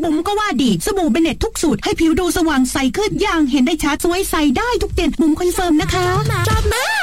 บุ๋มก็ว่าดีสบู่เบเนตทุกสูตรให้ผิวดูสว่างใสขึ้นอย่างเห็นได้ชัดสวยใสได้ทุกเดือนบุ๋มคอนเฟิร์มนะคะจับมา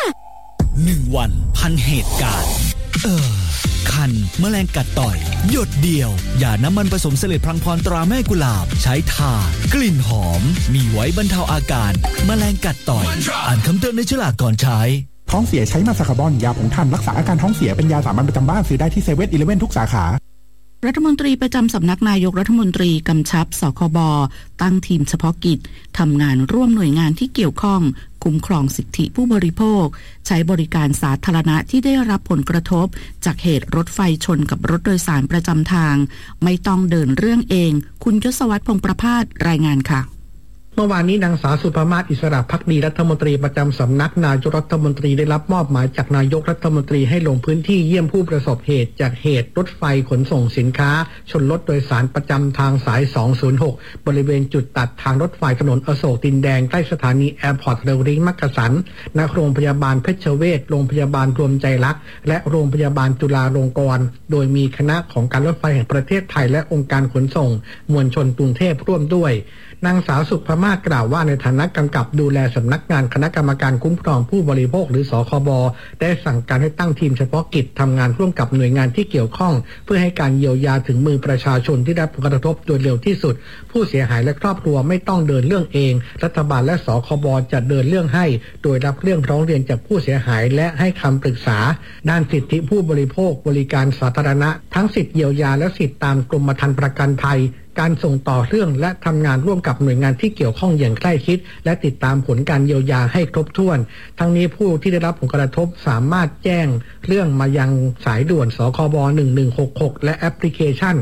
1 วันพันเหตุการณ์คันแมลงกัดต่อยหยดเดียวยาน้ำมันผสมเสลดพลังพรตราแม่กุหลาบใช้ทากลิ่นหอมมีไว้บรรเทาอาการแมลงกัดต่อยอ่านคำเตือนในฉลากก่อนใช้ท้องเสียใช้มาซาคาบอนยาผงท่านรักษาอาการท้องเสียเป็นยาสามัญประจำบ้านซื้อได้ที่7-11ทุกสาขารัฐมนตรีประจำสำนักนายกรัฐมนตรีกำชับสคบตั้งทีมเฉพาะกิจทำงานร่วมหน่วยงานที่เกี่ยวข้องคุ้มครองสิทธิผู้บริโภคใช้บริการสาธารณะที่ได้รับผลกระทบจากเหตุรถไฟชนกับรถโดยสารประจำทางไม่ต้องเดินเรื่องเองคุณยศวัฒน์พงษ์ประภาสรายงานค่ะเมื่อวานนี้นางสาวสุภามาศอิสระภักดีรัฐมนตรีประจำสำนักนายกรัฐมนตรีได้รับมอบหมายจากนายกรัฐมนตรีให้ลงพื้นที่เยี่ยมผู้ประสบเหตุจากเหตุรถไฟขนส่งสินค้าชนรถโดยสารประจำทางสาย206บริเวณจุดตัดทางรถไฟถนนอโศกดินแดงใกล้สถานีแอร์พอร์ตเรลลิงมักกะสันณโรงพยาบาลเพชรเวชโรงพยาบาลรวมใจรักและโรงพยาบาลจุฬาลงกรณ์โดยมีคณะของการรถไฟแห่งประเทศไทยและองค์การขนส่งมวลชนกรุงเทพร่วมด้วยนางสาวสุภามาศกล่าวว่าในฐานะกำกับดูแลสำนักงานคณะกรรมการคุ้มครองผู้บริโภคหรือสคบได้สั่งการให้ตั้งทีมเฉพาะกิจทำงานร่วมกับหน่วยงานที่เกี่ยวข้องเพื่อให้การเยียวยาถึงมือประชาชนที่ได้รับผลกระทบโดยเร็วที่สุดผู้เสียหายและครอบครัวไม่ต้องเดินเรื่องเองรัฐบาลและสคบจะเดินเรื่องให้โดยรับเรื่องร้องเรียนจากผู้เสียหายและให้คำปรึกษาด้านสิทธิผู้บริโภคบริการสาธารณะทั้งสิทธิเยียวยาและสิทธิตามกรมธรรม์ประกันภัยการส่งต่อเรื่องและทำงานร่วมกับหน่วยงานที่เกี่ยวข้องอย่างใกล้ชิดและติดตามผลการเยียวยาให้ครบถ้วนทั้งนี้ผู้ที่ได้รับผลกระทบสามารถแจ้งเรื่องมายังสายด่วนสคบ1166และแอปพลิเคชัน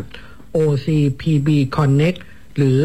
OCPB Connect หรือ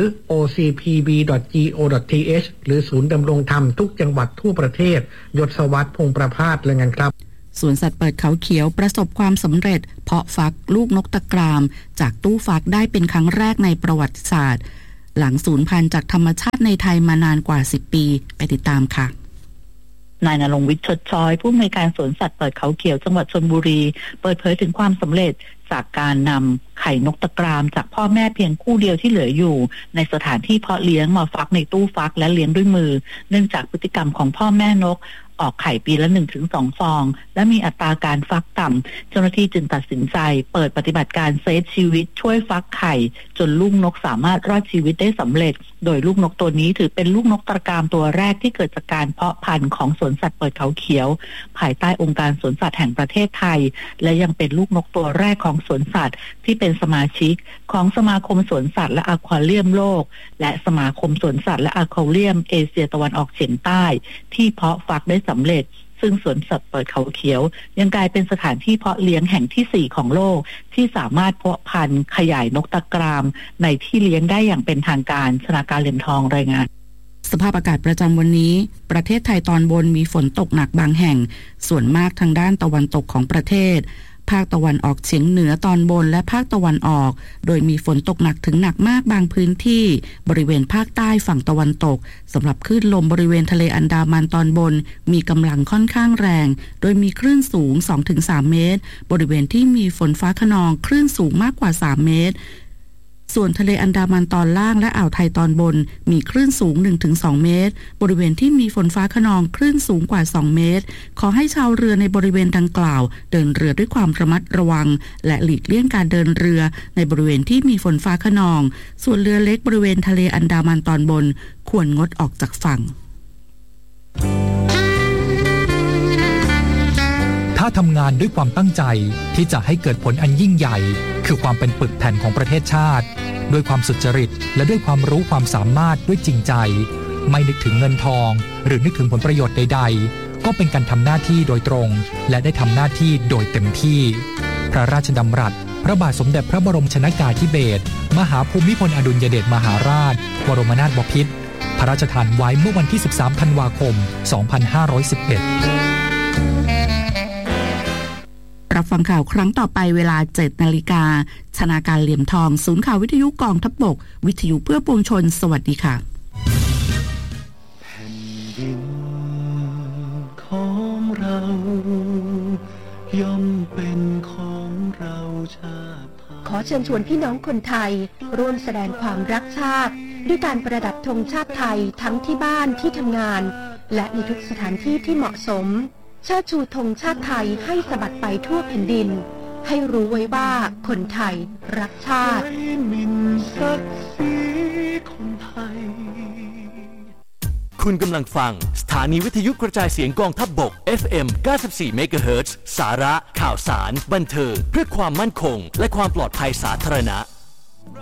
ocpb.go.th หรือศูนย์ดำรงธรรมทุกจังหวัดทั่วประเทศยศวัฒน์พงษ์ประภาสรายงานครับสวนสัตว์เปิดเขาเขียวประสบความสำเร็จเพาะฟักลูกนกตะกรามจากตู้ฟักได้เป็นครั้งแรกในประวัติศาสตร์หลังสูญพันธุ์จากธรรมชาติในไทยมานานกว่า10 ปีไปติดตามค่ะนายณรงค์วิทย์ชดช้อยผู้อำนวยการสวนสัตว์เปิดเขาเขียวจังหวัดชลบุรีเปิดเผยถึงความสำเร็จจากการนำไข่นกตะกรามจากพ่อแม่เพียงคู่เดียวที่เหลืออยู่ในสถานที่เพาะเลี้ยงมาฟักในตู้ฟักและเลี้ยงด้วยมือเนื่องจากพฤติกรรมของพ่อแม่นกออกไข่ปีละ 1-2 ฟองและมีอัตราการฟักต่ำเจ้าหน้าที่จึงตัดสินใจเปิดปฏิบัติการเซฟชีวิตช่วยฟักไข่จนลูกนกสามารถรอดชีวิตได้สำเร็จโดยลูกนกตัวนี้ถือเป็นลูกนกตะกรามตัวแรกที่เกิดจากการเพาะพันธุ์ของสวนสัตว์เปิดเขาเขียวภายใต้องค์การสวนสัตว์แห่งประเทศไทยและยังเป็นลูกนกตัวแรกของสวนสัตว์ที่เป็นสมาชิกของสมาคมสวนสัตว์และอควาเรียมโลกและสมาคมสวนสัตว์และอควาเรียมเอเชียตะวันออกเฉียงใต้ที่เพาะฟักได้สำเร็จซึ่งสวนสัตว์เปิดเขาเขียวยังกลายเป็นสถานที่เพาะเลี้ยงแห่งที่4ของโลกที่สามารถเพาะพันธุ์ขยายนกตะกรามในที่เลี้ยงได้อย่างเป็นทางการชนาการเหรียญทองรายงานสภาพอากาศประจำวันนี้ประเทศไทยตอนบนมีฝนตกหนักบางแห่งส่วนมากทางด้านตะวันตกของประเทศภาคตะวันออกเฉียงเหนือตอนบนและภาคตะวันออกโดยมีฝนตกหนักถึงหนักมากบางพื้นที่บริเวณภาคใต้ฝั่งตะวันตกสำหรับคลื่นลมบริเวณทะเลอันดามันตอนบนมีกำลังค่อนข้างแรงโดยมีคลื่นสูง 2-3 เมตรบริเวณที่มีฝนฟ้าคะนองคลื่นสูงมากกว่า3 เมตรส่วนทะเลอันดามันตอนล่างและอ่าวไทยตอนบนมีคลื่นสูง 1-2 เมตรบริเวณที่มีฝนฟ้าคะนองคลื่นสูงกว่า2 เมตรขอให้ชาวเรือในบริเวณดังกล่าวเดินเรือด้วยความระมัดระวังและหลีกเลี่ยงการเดินเรือในบริเวณที่มีฝนฟ้าคะนองส่วนเรือเล็กบริเวณทะเลอันดามันตอนบนควรงดออกจากฝั่งถ้าทำงานด้วยความตั้งใจที่จะให้เกิดผลอันยิ่งใหญ่คือความเป็นปึกแผ่นของประเทศชาติด้วยความสุจริตและด้วยความรู้ความสามารถด้วยจริงใจไม่นึกถึงเงินทองหรือนึกถึงผลประโยชน์ใดๆก็เป็นการทำหน้าที่โดยตรงและได้ทำหน้าที่โดยเต็มที่พระราชดำรัสพระบาทสมเด็จพระบรมชนกาธิเบศรมหาภูมิพลอดุลยเดชมหาราชบรมนาถบพิตรพระราชทานไว้เมื่อวันที่13 ธันวาคม 2511 รับฟังข่าวครั้งต่อไปเวลา 7 นาฬิกาชนาการเหลี่ยมทองศูนย์ข่าววิทยุกองทัพบกวิทยุเพื่อปวงชนสวัสดีค่ะแผ่นดินของเราย่อมเป็นของเราชาติอเชิญชวนพี่น้องคนไทยร่วมแสดงความรักชาติด้วยการประดับธงชาติไทยทั้งที่บ้านที่ทำงานและในทุกสถานที่ที่เหมาะสมเชิดชูธงชาติไทยให้สะบัดไปทั่วแผ่นดินให้รู้ไว้ว่าคนไทยรักชาติคุณกำลังฟังสถานีวิทยุกระจายเสียงกองทัพบก FM 94 MHz สาระข่าวสารบันเทิงเพื่อความมั่นคงและความปลอดภัยสาธารณะ